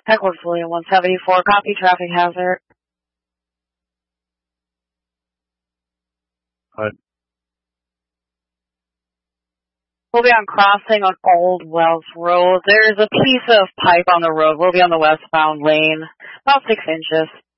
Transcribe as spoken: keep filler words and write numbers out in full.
Heckler William one seventy-four, copy traffic hazard. What? We'll be on crossing on Old Wells Road. There's a piece of pipe on the road. We'll be on the westbound lane, about six inches.